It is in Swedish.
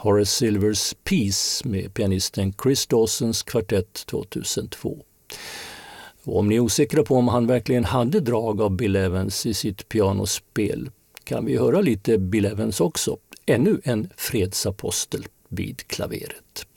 Horace Silvers Peace med pianisten Chris Dawsons kvartett 2002. Och om ni är osäkra på om han verkligen hade drag av Bill Evans i sitt pianospel kan vi höra lite Bill Evans också. Ännu en fredsapostel vid klaveret.